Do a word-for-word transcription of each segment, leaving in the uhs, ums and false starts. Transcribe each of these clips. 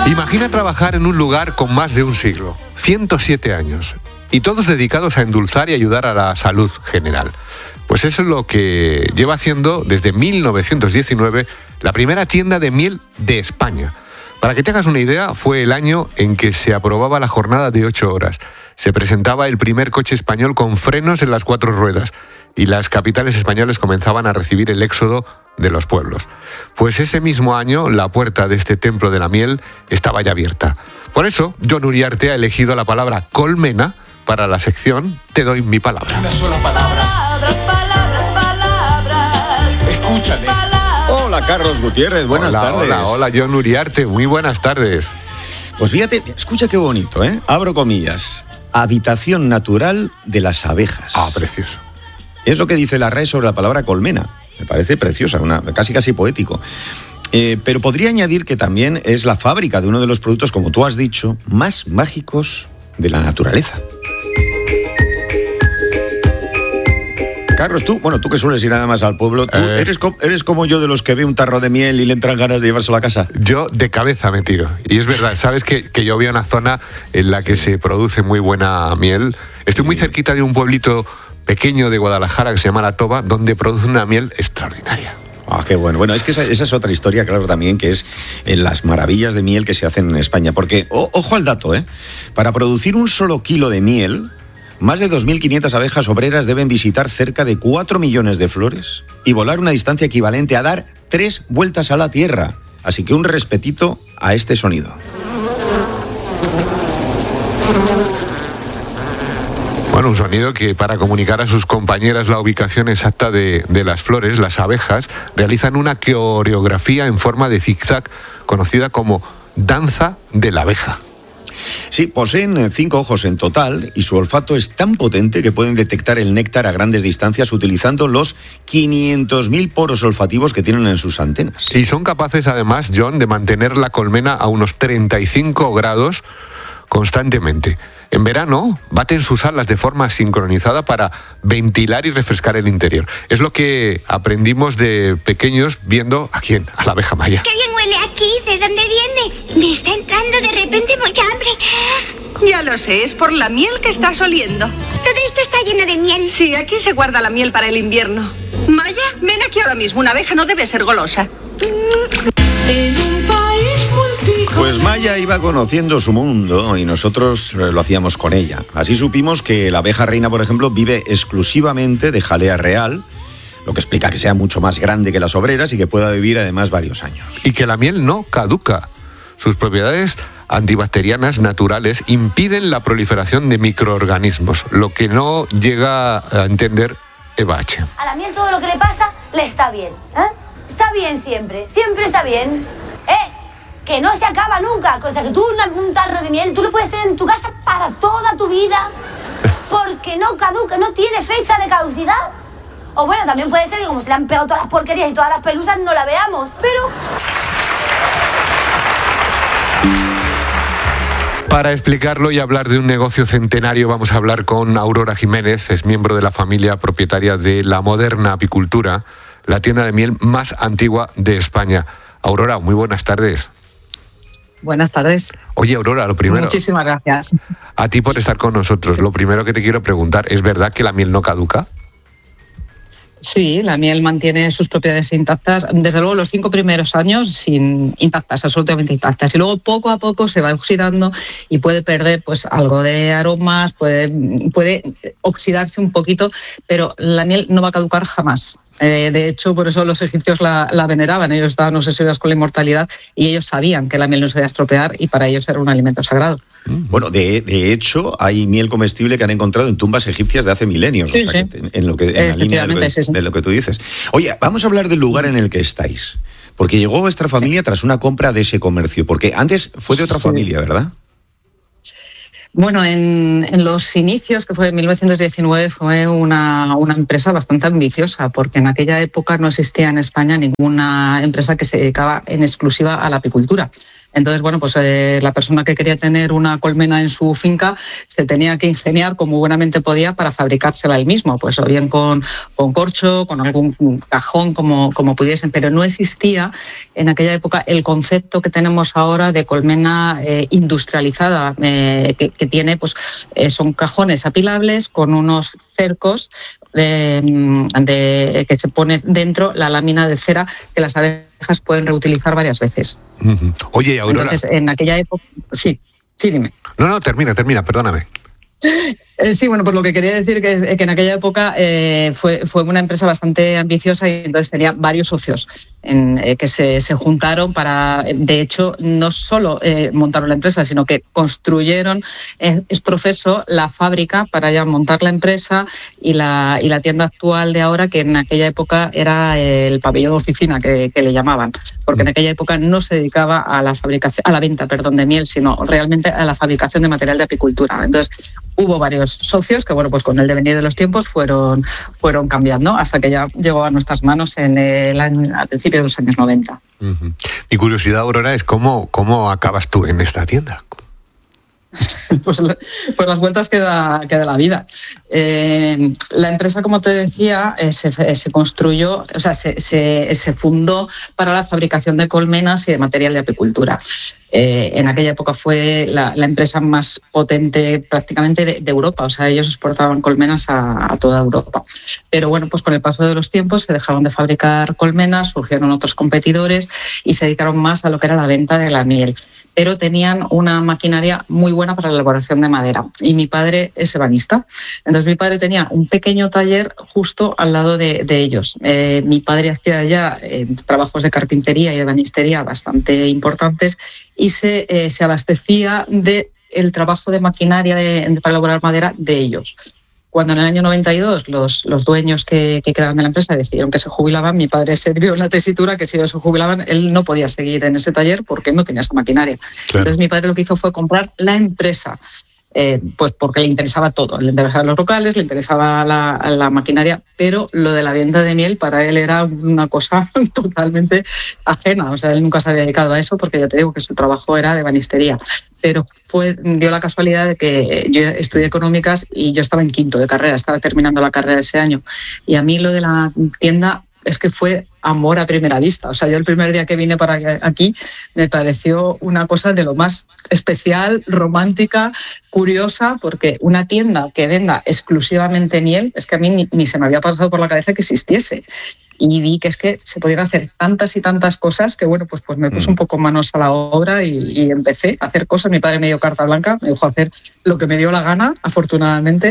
Imagina trabajar en un lugar con más de un siglo, ciento siete años, y todos dedicados a endulzar y ayudar a la salud general. Pues eso es lo que lleva haciendo desde mil novecientos diecinueve la primera tienda de miel de España. Para que te hagas una idea, fue el año en que se aprobaba la jornada de ocho horas. Se presentaba el primer coche español con frenos en las cuatro ruedas y las capitales españolas comenzaban a recibir el éxodo de los pueblos. Pues ese mismo año la puerta de este templo de la miel estaba ya abierta. Por eso, Jon Uriarte ha elegido la palabra colmena para la sección Te doy mi palabra. Una sola palabra. Palabras, palabras, palabras. Escúchame. Palabras. Hola, Carlos Gutiérrez, buenas hola, tardes. Hola, hola, Jon Uriarte, muy buenas tardes. Pues fíjate, escucha qué bonito, ¿eh? Abro comillas. Habitación natural de las abejas. Ah, precioso. Es lo que dice la R A E sobre la palabra colmena. Me parece preciosa, una, casi casi poético. Eh, pero podría añadir que también es la fábrica de uno de los productos, como tú has dicho, más mágicos de la naturaleza. Carlos, tú, bueno, tú que sueles ir nada más al pueblo, ¿tú eh. eres, co- eres como yo de los que ve un tarro de miel y le entran ganas de llevárselo a casa? Yo de cabeza me tiro. Y es verdad, sabes que, que yo voy a una zona en la que se produce muy buena miel. Estoy muy cerquita de un pueblito pequeño de Guadalajara que se llama La Toba, donde produce una miel extraordinaria. Ah, qué bueno. Bueno, es que esa, esa es otra historia, claro, también, que es en las maravillas de miel que se hacen en España. Porque, o, ojo al dato, ¿eh? Para producir un solo kilo de miel, más de dos mil quinientas abejas obreras deben visitar cerca de cuatro millones de flores y volar una distancia equivalente a dar tres vueltas a la Tierra. Así que un respetito a este sonido. Bueno, un sonido que para comunicar a sus compañeras la ubicación exacta de, de las flores, las abejas realizan una coreografía en forma de zigzag conocida como danza de la abeja. Sí, poseen cinco ojos en total y su olfato es tan potente que pueden detectar el néctar a grandes distancias utilizando los quinientos mil poros olfativos que tienen en sus antenas. Y son capaces además, Jon, de mantener la colmena a unos treinta y cinco grados constantemente. En verano baten sus alas de forma sincronizada para ventilar y refrescar el interior. Es lo que aprendimos de pequeños viendo ¿a quién? A la abeja maya. ¡Qué bien huele aquí! ¿De dónde viene? Me está entrando de repente mucha hambre. Ya lo sé, es por la miel que estás oliendo. Todo esto está lleno de miel. Sí, aquí se guarda la miel para el invierno. Maya, ven aquí ahora mismo. Una abeja no debe ser golosa. Pues Maya iba conociendo su mundo y nosotros lo hacíamos con ella. Así supimos que la abeja reina, por ejemplo, vive exclusivamente de jalea real, lo que explica que sea mucho más grande que las obreras y que pueda vivir además varios años. Y que la miel no caduca. Sus propiedades antibacterianas naturales impiden la proliferación de microorganismos, lo que no llega a entender Eva H. A la miel todo lo que le pasa le está bien, ¿eh? Está bien siempre, siempre está bien. ¿Eh? Que no se acaba nunca, cosa que tú una, un tarro de miel tú lo puedes tener en tu casa para toda tu vida, porque no caduca, no tiene fecha de caducidad. O bueno, también puede ser que como se le han pegado todas las porquerías y todas las pelusas no la veamos, pero... Para explicarlo y hablar de un negocio centenario vamos a hablar con Aurora Jiménez, es miembro de la familia propietaria de La Moderna Apicultura, la tienda de miel más antigua de España. Aurora, muy buenas tardes. Buenas tardes. Oye, Aurora, lo primero... Muchísimas gracias. A ti por estar con nosotros. Lo primero que te quiero preguntar, ¿es verdad que la miel no caduca? Sí, la miel mantiene sus propiedades intactas. Desde luego, los cinco primeros años sin intactas, absolutamente intactas. Y luego, poco a poco, se va oxidando y puede perder pues algo de aromas, puede, puede oxidarse un poquito, pero la miel no va a caducar jamás. Eh, de hecho, por eso los egipcios la, la veneraban. Ellos estaban obsesionados con la inmortalidad y ellos sabían que la miel no se iba a estropear y para ellos era un alimento sagrado. Bueno, de, de hecho, hay miel comestible que han encontrado en tumbas egipcias de hace milenios. Sí, o sea, sí. que en, lo que, en la línea de lo, que, sí, sí. de lo que tú dices. Oye, vamos a hablar del lugar en el que estáis. Porque llegó vuestra familia sí. tras una compra de ese comercio. Porque antes fue de otra sí. familia, ¿verdad? Bueno, en, en los inicios, que fue en mil novecientos diecinueve, fue una, una empresa bastante ambiciosa, porque en aquella época no existía en España ninguna empresa que se dedicaba en exclusiva a la apicultura. Entonces, bueno, pues eh, la persona que quería tener una colmena en su finca se tenía que ingeniar como buenamente podía para fabricársela él mismo, pues o bien con, con corcho, con algún cajón, como, como pudiesen, pero no existía en aquella época el concepto que tenemos ahora de colmena eh, industrializada, eh, que, que tiene, pues, eh, son cajones apilables con unos cercos de, de, que se pone dentro la lámina de cera que las abejas pueden reutilizar varias veces. Uh-huh. Oye, Aurora... Entonces, en aquella época... Sí, sí, dime. No, no, termina, termina, perdóname. Eh, sí, bueno, pues lo que quería decir que, que en aquella época eh, fue, fue una empresa bastante ambiciosa y entonces tenía varios socios en, eh, que se, se juntaron para, de hecho, no solo eh, montaron la empresa, sino que construyeron eh, es profeso la fábrica para ya montar la empresa y la, y la tienda actual de ahora, que en aquella época era el pabellón de oficina que, que le llamaban, porque en aquella época no se dedicaba a la fabricación, a la venta, perdón, de miel, sino realmente a la fabricación de material de apicultura. Entonces, hubo varios socios que, bueno, pues con el devenir de los tiempos fueron, fueron cambiando hasta que ya llegó a nuestras manos en el año, al principio de los años noventa. Uh-huh. Mi curiosidad, Aurora, es cómo, cómo acabas tú en esta tienda. Pues, pues las vueltas que da, que da la vida. Eh, la empresa, como te decía, eh, se, se construyó, o sea, se, se, se fundó para la fabricación de colmenas y de material de apicultura. Eh, en aquella época fue la, la empresa más potente prácticamente de, de Europa, o sea, ellos exportaban colmenas a, a toda Europa. Pero bueno, pues con el paso de los tiempos se dejaron de fabricar colmenas, surgieron otros competidores y se dedicaron más a lo que era la venta de la miel. Pero tenían una maquinaria muy buena para la elaboración de madera. Y mi padre es ebanista. Entonces mi padre tenía un pequeño taller justo al lado de, de ellos. Eh, mi padre hacía ya eh, trabajos de carpintería y ebanistería bastante importantes y se, eh, se abastecía de el trabajo de maquinaria de, de, para elaborar madera de ellos. Cuando en el año noventa y dos los, los dueños que, que quedaban de la empresa decidieron que se jubilaban, mi padre se vio en la tesitura que si ellos se jubilaban, él no podía seguir en ese taller porque no tenía esa maquinaria. Claro. Entonces mi padre lo que hizo fue comprar la empresa. Eh, pues porque le interesaba todo, le interesaban los locales, le interesaba la, la maquinaria, pero lo de la venta de miel para él era una cosa totalmente ajena, o sea, él nunca se había dedicado a eso porque ya te digo que su trabajo era de ebanistería, pero fue, dio la casualidad de que yo estudié económicas y yo estaba en quinto de carrera, estaba terminando la carrera ese año, y a mí lo de la tienda es que fue amor a primera vista. O sea, yo el primer día que vine para aquí me pareció una cosa de lo más especial, romántica, curiosa, porque una tienda que venda exclusivamente miel, es que a mí ni, ni se me había pasado por la cabeza que existiese. Y vi que es que se podían hacer tantas y tantas cosas que, bueno, pues, pues me puse un poco manos a la obra y, y empecé a hacer cosas. Mi padre me dio carta blanca, me dejó hacer lo que me dio la gana, afortunadamente,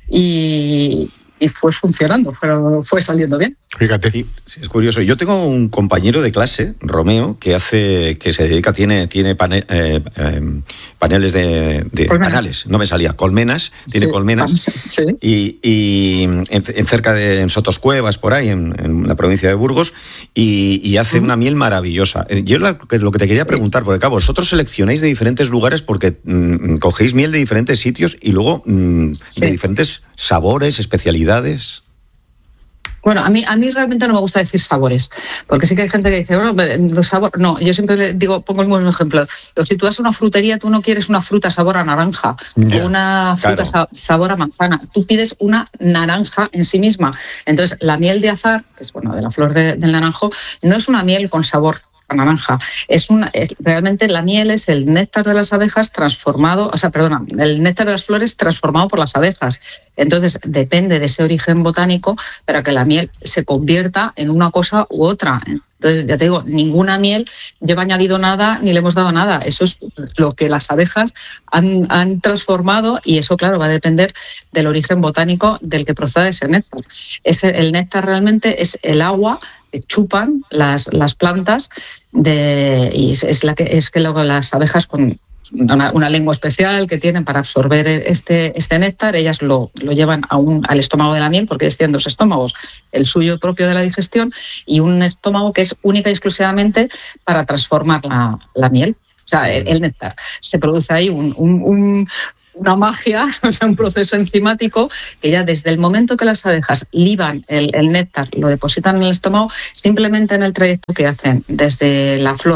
y... y fue funcionando, fue, fue saliendo bien. Fíjate. Sí, sí, es curioso. Yo tengo un compañero de clase, Romeo, que hace, que se dedica, tiene, tiene pane, eh, eh, paneles de, de panales, no me salía, colmenas, tiene sí, colmenas, sí. y, y en, en cerca de en Sotoscuevas, por ahí, en, en la provincia de Burgos, y, y hace uh-huh. una miel maravillosa. Yo la, lo que te quería sí. preguntar, porque claro, vosotros seleccionáis de diferentes lugares porque mmm, cogéis miel de diferentes sitios y luego mmm, sí. de diferentes sabores, especialidades. Bueno, a mí a mí realmente no me gusta decir sabores, porque sí que hay gente que dice, bueno, los sabores, no, yo siempre le digo, pongo el mismo ejemplo. Si tú vas a una frutería, tú no quieres una fruta sabor a naranja yeah, o una fruta claro. sabor a manzana, tú pides una naranja en sí misma. Entonces, la miel de azahar, que es bueno de la flor de, del naranjo, no es una miel con sabor a naranja, es una es, realmente la miel es el néctar de las abejas transformado, o sea, perdona, el néctar de las flores transformado por las abejas. Entonces, depende de ese origen botánico para que la miel se convierta en una cosa u otra. Entonces, ya te digo, ninguna miel lleva añadido nada ni le hemos dado nada. Eso es lo que las abejas han, han transformado y eso, claro, va a depender del origen botánico del que proceda ese néctar. Ese, el néctar realmente es el agua que chupan las, las plantas de, y es, es, la que, es que luego las abejas con Una, una lengua especial que tienen para absorber este, este néctar, ellas lo, lo llevan a un, al estómago de la miel, porque tienen dos estómagos, el suyo propio de la digestión y un estómago que es única y exclusivamente para transformar la, la miel, o sea, el, el néctar. Se produce ahí un, un, un una magia, o sea, un proceso enzimático que ya desde el momento que las abejas liban el, el néctar, lo depositan en el estómago, simplemente en el trayecto que hacen desde la flor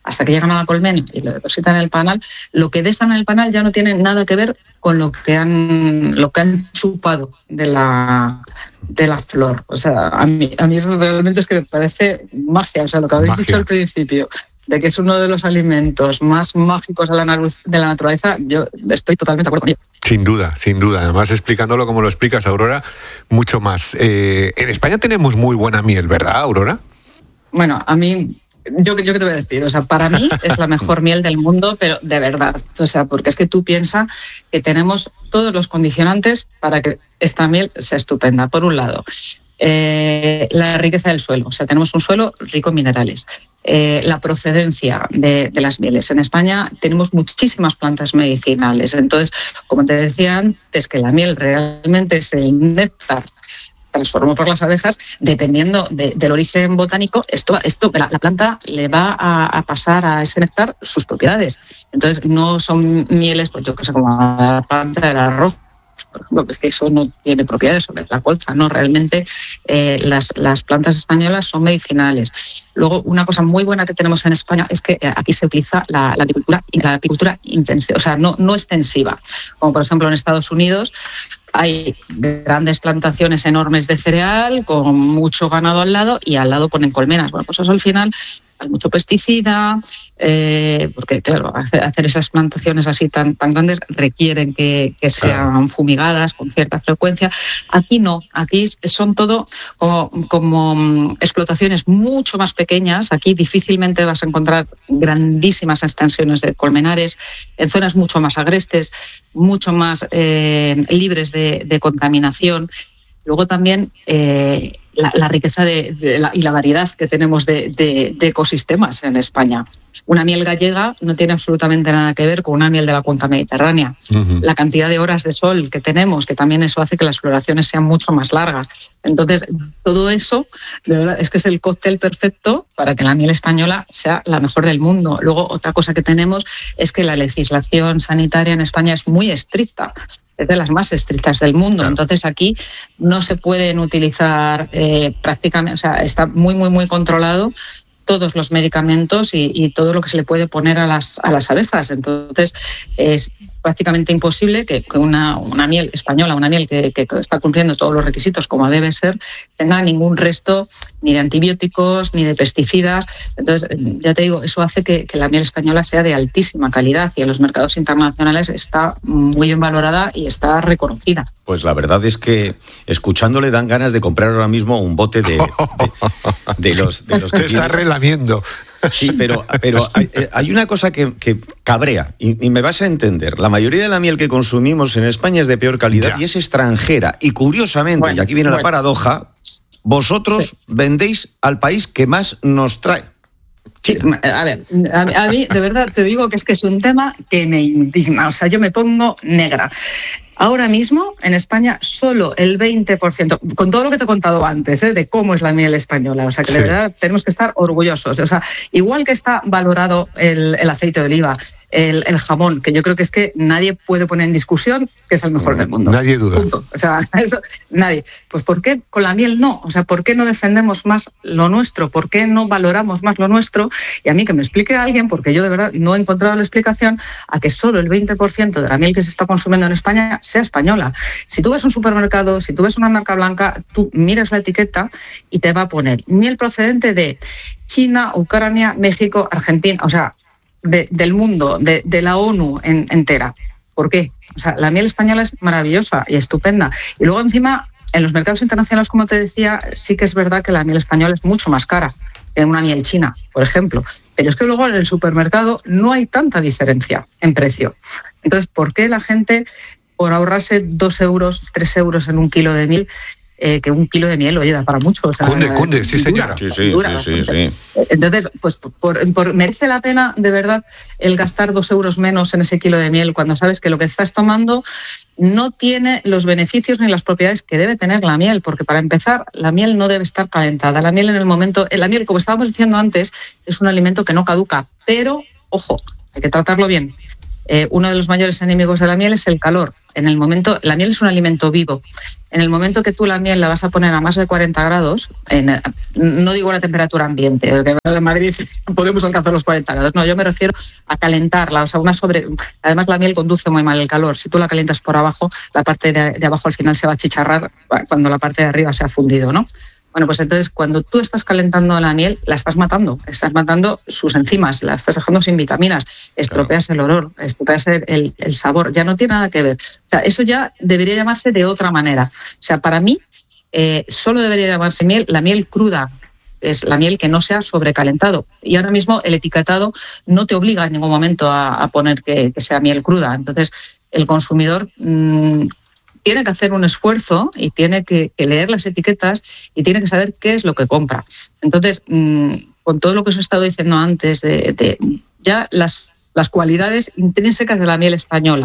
hasta que llegan a la colmena y lo depositan en el panal, lo que dejan en el panal ya no tiene nada que ver con lo que han lo que han chupado de la de la flor. O sea, a mí, a mí realmente es que me parece magia. O sea, lo que habéis magia. dicho al principio, de que es uno de los alimentos más mágicos de la, de la naturaleza, yo estoy totalmente de acuerdo con ello. Sin duda, sin duda. Además, explicándolo como lo explicas, Aurora, mucho más. Eh, en España tenemos muy buena miel, ¿verdad, Aurora? Bueno, a mí... Yo, yo qué te voy a decir, o sea, para mí es la mejor miel del mundo, pero de verdad, o sea, porque es que tú piensas que tenemos todos los condicionantes para que esta miel sea estupenda. Por un lado, eh, la riqueza del suelo, o sea, tenemos un suelo rico en minerales. Eh, la procedencia de, de las mieles. En España tenemos muchísimas plantas medicinales, entonces, como te decía antes, que la miel realmente es el néctar transformado por las abejas, dependiendo de, del origen botánico, esto, esto la, la planta le va a, a pasar a ese néctar sus propiedades. Entonces, no son mieles, pues yo que sé, como la planta del arroz, por ejemplo, que eso no tiene propiedades sobre la colza, ¿no? Realmente eh, las, las plantas españolas son medicinales. Luego, una cosa muy buena que tenemos en España es que aquí se utiliza la, la apicultura, la apicultura intensiva, o sea, no, no extensiva, como por ejemplo en Estados Unidos. Hay grandes plantaciones enormes de cereal con mucho ganado al lado y al lado ponen colmenas. Bueno, pues eso al final hay mucho pesticida, eh, porque claro, hacer esas plantaciones así tan, tan grandes requieren que, que sean fumigadas con cierta frecuencia. Aquí no, aquí son todo como, como explotaciones mucho más pequeñas. Aquí difícilmente vas a encontrar grandísimas extensiones de colmenares, en zonas mucho más agrestes, mucho más eh, libres de, de contaminación. Luego también eh, la, la riqueza de, de la, y la variedad que tenemos de, de, de ecosistemas en España. Una miel gallega no tiene absolutamente nada que ver con una miel de la cuenca mediterránea. Uh-huh. La cantidad de horas de sol que tenemos, que también eso hace que las floraciones sean mucho más largas. Entonces, todo eso, de verdad, es que es el cóctel perfecto para que la miel española sea la mejor del mundo. Luego, otra cosa que tenemos es que la legislación sanitaria en España es muy estricta. Es de las más estrictas del mundo. Claro. Entonces aquí no se pueden utilizar eh, prácticamente, o sea, está muy, muy, muy controlado todos los medicamentos y, y todo lo que se le puede poner a las, a las abejas. Entonces es prácticamente imposible que, que una, una miel española, una miel que, que está cumpliendo todos los requisitos como debe ser, tenga ningún resto ni de antibióticos ni de pesticidas. Entonces, ya te digo, eso hace que, que la miel española sea de altísima calidad y en los mercados internacionales está muy bien valorada y está reconocida. Pues la verdad es que escuchándole dan ganas de comprar ahora mismo un bote de, de, de los, de los que te está relamiendo. Sí, pero, pero hay, hay una cosa que, que cabrea, y, y me vas a entender. La mayoría de la miel que consumimos en España es de peor calidad ya. Y es extranjera. Y curiosamente, bueno, y aquí viene bueno. la paradoja, vosotros sí. vendéis al país que más nos trae. Sí, a ver, a, a mí de verdad te digo que es que es un tema que me indigna. O sea, yo me pongo negra. Ahora mismo, en España, solo el veinte por ciento, con todo lo que te he contado antes, ¿eh? de cómo es la miel española, o sea, que sí. de verdad tenemos que estar orgullosos. O sea, igual que está valorado el, el aceite de oliva, el, el jamón, que yo creo que es que nadie puede poner en discusión que es el mejor del mundo. Nadie duda. Punto. O sea, eso, nadie. Pues ¿por qué con la miel no? O sea, ¿por qué no defendemos más lo nuestro? ¿Por qué no valoramos más lo nuestro? Y a mí que me explique alguien, porque yo de verdad no he encontrado la explicación a que solo el veinte por ciento de la miel que se está consumiendo en España sea española. Si tú ves un supermercado, si tú ves una marca blanca, tú miras la etiqueta y te va a poner miel procedente de China, Ucrania, México, Argentina, o sea, de, del mundo, de, de la ONU en, entera. ¿Por qué? O sea, la miel española es maravillosa y estupenda. Y luego encima, en los mercados internacionales, como te decía, sí que es verdad que la miel española es mucho más cara que una miel china, por ejemplo. Pero es que luego en el supermercado no hay tanta diferencia en precio. Entonces, ¿por qué la gente, por ahorrarse dos euros, tres euros en un kilo de miel, eh, que un kilo de miel, oye, da para mucho? O sea, cunde, cunde, sí, señora. Sí, sí, dura sí, sí, sí. Entonces, pues por, por, merece la pena, de verdad, el gastar dos euros menos en ese kilo de miel cuando sabes que lo que estás tomando no tiene los beneficios ni las propiedades que debe tener la miel, porque para empezar, la miel no debe estar calentada. La miel en el momento, la miel, como estábamos diciendo antes, es un alimento que no caduca, pero, ojo, hay que tratarlo bien. Eh, uno de los mayores enemigos de la miel es el calor. en el momento, la miel es un alimento vivo. En el momento que tú la miel la vas a poner a más de cuarenta grados, en, no digo la temperatura ambiente, que en Madrid podemos alcanzar los cuarenta grados, no, yo me refiero a calentarla, o sea, una sobre... Además la miel conduce muy mal el calor, si tú la calientas por abajo, la parte de, de abajo al final se va a achicharrar cuando la parte de arriba se ha fundido, ¿no? Bueno, pues entonces cuando tú estás calentando la miel, la estás matando, estás matando sus enzimas, la estás dejando sin vitaminas, estropeas claro. el olor, estropeas el, el, el sabor, ya no tiene nada que ver. O sea, eso ya debería llamarse de otra manera. O sea, para mí eh, solo debería llamarse miel, la miel cruda, es la miel que no se ha sobrecalentado. Y ahora mismo el etiquetado no te obliga en ningún momento a, a poner que, que sea miel cruda. Entonces el consumidor... Mmm, tiene que hacer un esfuerzo y tiene que, que leer las etiquetas y tiene que saber qué es lo que compra. Entonces, mmm, con todo lo que os he estado diciendo antes, de, de ya las, las cualidades intrínsecas de la miel española,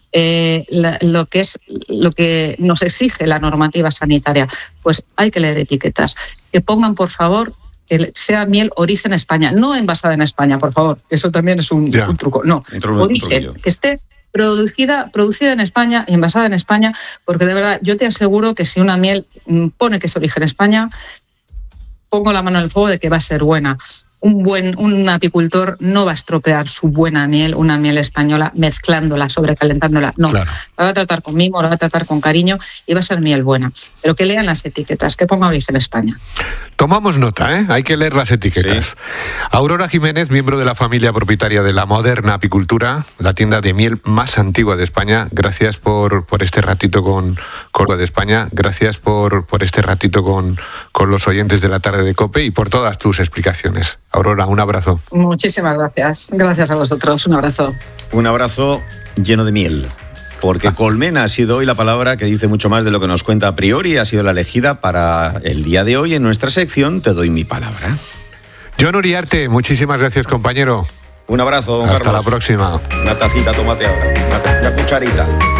eh, la, lo que es lo que nos exige la normativa sanitaria, pues hay que leer etiquetas. Que pongan, por favor, que sea miel origen España, no envasada en España, por favor, eso también es un, un truco. No, origen, que esté producida producida en España y envasada en España, porque de verdad yo te aseguro que si una miel pone que es origen España, pongo la mano en el fuego de que va a ser buena. Un buen un apicultor no va a estropear su buena miel, una miel española, mezclándola, sobrecalentándola. No, claro. La va a tratar con mimo, la va a tratar con cariño y va a ser miel buena. Pero que lean las etiquetas, que ponga origen España. Tomamos nota, ¿eh? Hay que leer las etiquetas. Sí. Aurora Jiménez, miembro de la familia propietaria de La Moderna Apicultura, la tienda de miel más antigua de España. Gracias por, por este ratito con, con de España. Gracias por, por este ratito con, con los oyentes de la tarde de COPE y por todas tus explicaciones. Aurora, un abrazo. Muchísimas gracias. Gracias a vosotros. Un abrazo. Un abrazo lleno de miel. Porque colmena ha sido hoy la palabra que dice mucho más de lo que nos cuenta a priori. Ha sido la elegida para el día de hoy en nuestra sección Te doy mi palabra. John Uriarte, muchísimas gracias, compañero. Un abrazo, don Hasta Carlos. la próxima. Una tacita, tómate ahora. Una, una cucharita.